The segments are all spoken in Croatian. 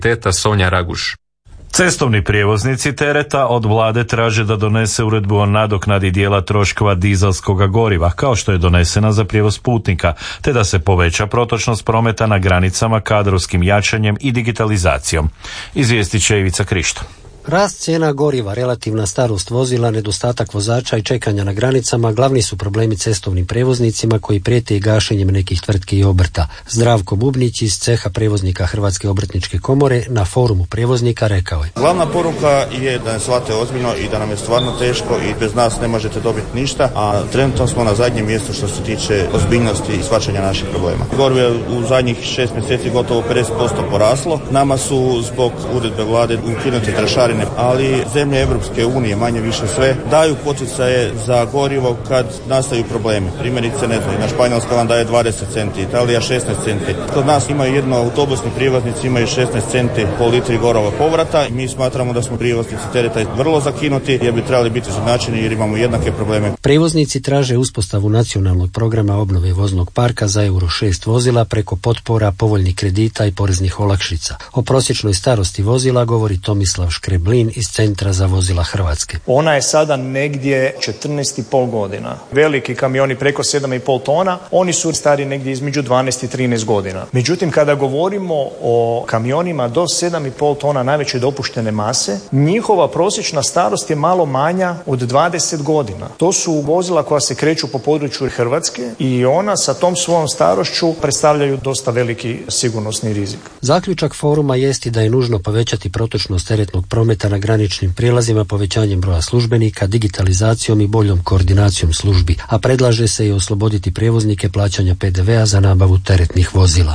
Teta Sonja Raguš. Cestovni prijevoznici tereta od vlade traže da donese uredbu o nadoknadi dijela troškova dizelskoga goriva, kao što je donesena za prijevoz putnika, te da se poveća protočnost prometa na granicama kadrovskim jačanjem i digitalizacijom. Izvijestit će Ivica Krišto. Rast cijena goriva, relativna starost vozila, nedostatak vozača i čekanja na granicama glavni su problemi cestovnim prijevoznicima koji prijete i gašenjem nekih tvrtki i obrta. Zdravko Bubnić iz ceha prijevoznika Hrvatske obrtničke komore na forumu prijevoznika rekao je: Glavna poruka je da ne shvate ozbiljno i da nam je stvarno teško i bez nas ne možete dobiti ništa, a trenutno smo na zadnjem mjestu što se tiče ozbiljnosti i shvaćanja naših problema. Gorivo je u zadnjih 6 mjeseci gotovo 50% poraslo. Nama su zbog uredbe vlade ukinute trošarine, ali zemlje Europske unije, manje više sve, daju poticaje za gorivo kad nastaju problemi. Primjerice, ne znam, na Španjolska vam daje 20 centi, Italija 16 centi. Kod nas imaju jedno autobusni prijevoznici, imaju 16 centi po litri goriva povrata i mi smatramo da smo prijevoznici tereta vrlo zakinuti jer bi trebali biti izjednačeni jer imamo jednake probleme. Prijevoznici traže uspostavu nacionalnog programa obnove voznog parka za Euro 6 vozila preko potpora, povoljnih kredita i poreznih olakšica. O prosječnoj starosti vozila govori Tomislav Škreblin iz Centra za vozila Hrvatske. Ona je sada negdje 14,5 godina. Veliki kamioni preko 7,5 tona, oni su stari negdje između 12 i 13 godina. Međutim, kada govorimo o kamionima do 7,5 tona najveće dopuštene mase, njihova prosječna starost je malo manja od 20 godina. To su vozila koja se kreću po području Hrvatske i ona sa tom svojom starošću predstavljaju dosta veliki sigurnosni rizik. Zaključak foruma jest da je nužno povećati protočnost teretnog prometa na graničnim prijelazima povećanjem broja službenika, digitalizacijom i boljom koordinacijom službi, a predlaže se i osloboditi prijevoznike plaćanja PDV-a za nabavu teretnih vozila.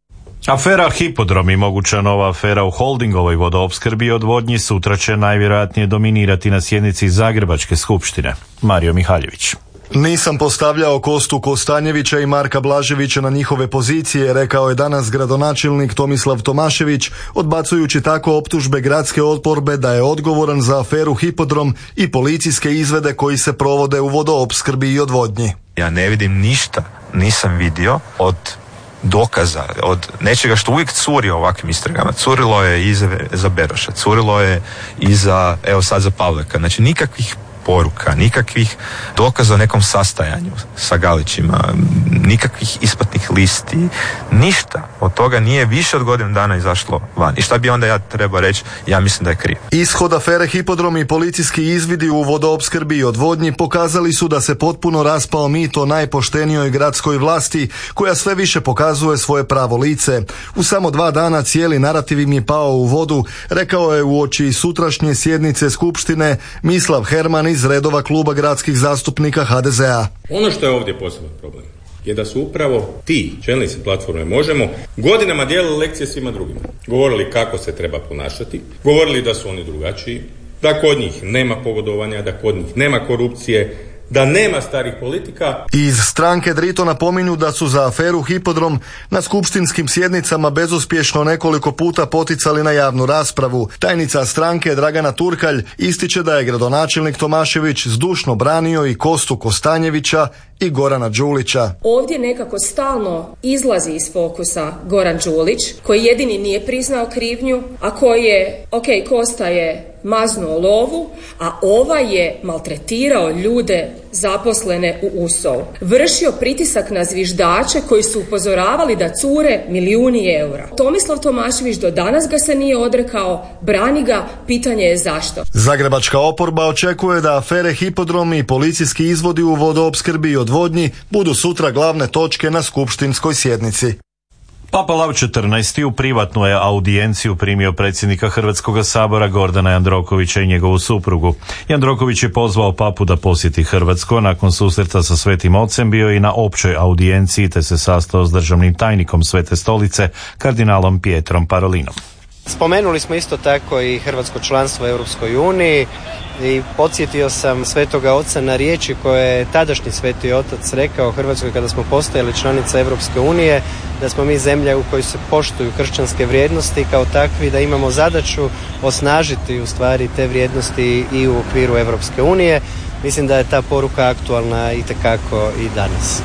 Afera Hipodrom i moguća nova afera u holdingovoj vodoopskrbi i odvodnji sutra će najvjerojatnije dominirati na sjednici Zagrebačke skupštine. Mario Mihaljević. Nisam postavljao Kostu Kostanjevića i Marka Blaževića na njihove pozicije, rekao je danas gradonačelnik Tomislav Tomašević, odbacujući tako optužbe gradske oporbe da je odgovoran za aferu Hipodrom i policijske izvide koji se provode u vodoopskrbi i odvodnji. Ja ne vidim ništa, nisam vidio od dokaza, od nečega što uvijek curi ovakvim istragama. Curilo je i za Beroša, curilo je i za, evo sad za Pavleka. Znači nikakvih poruka, nikakvih dokaza o nekom sastajanju sa Galićima, nikakvih isplatnih listi, ništa od toga nije više od godinu dana izašlo van. I šta bi onda ja trebao reći? Ja mislim da je kriv. Ishod afere Hipodrom i policijski izvidi u vodoopskrbi i odvodnji pokazali su da se potpuno raspao mit o najpoštenijoj gradskoj vlasti koja sve više pokazuje svoje pravo lice. U samo 2 dana cijeli narativ im je pao u vodu, rekao je uoči sutrašnje sjednice skupštine Mislav Herman iz redova kluba gradskih zastupnika HDZ-a. Ono što je ovdje poseban problem je da su upravo ti čelnici platforme Možemo godinama dijelili lekcije svima drugima. Govorili kako se treba ponašati, govorili da su oni drugačiji, da kod njih nema pogodovanja, da kod njih nema korupcije, da nema starih politika. Iz stranke Drito napominju da su za aferu Hipodrom na skupštinskim sjednicama bezuspješno nekoliko puta poticali na javnu raspravu. Tajnica stranke Dragana Turkalj ističe da je gradonačelnik Tomašević zdušno branio i Kostu Kostanjevića i Gorana Đulića. Ovdje nekako stalno izlazi iz fokusa Goran Đulić, koji jedini nije priznao krivnju, a koji je, Kosta je maznuo lovu, a ovaj je maltretirao ljude zaposlene u USO-u. Vršio pritisak na zviždače koji su upozoravali da cure milijuni eura. Tomislav Tomašević do danas ga se nije odrekao, brani ga, pitanje je zašto. Zagrebačka oporba očekuje da afere Hipodrom i policijski izvodi u vodoopskrbi i odvodnji budu sutra glavne točke na skupštinskoj sjednici. Papa Lav XIV. U privatnu je audijenciju primio predsjednika Hrvatskoga sabora Gordana Jandrokovića i njegovu suprugu. Jandroković je pozvao papu da posjeti Hrvatsku, nakon susreta sa Svetim Ocem bio i na općoj audijenciji te se sastao s državnim tajnikom Svete Stolice, kardinalom Pietrom Parolinom. Spomenuli smo isto tako i hrvatsko članstvo u Europskoj uniji i podsjetio sam Svetoga Oca na riječi koje je tadašnji Sveti Otac rekao Hrvatskoj kada smo postajali članica Europske unije, da smo mi zemlja u kojoj se poštuju kršćanske vrijednosti, kao takvi da imamo zadaću osnažiti u stvari te vrijednosti i u okviru Europske unije. Mislim da je ta poruka aktualna itekako i danas.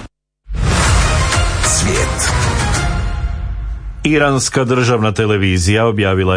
Svijet. Iranska državna televizija objavila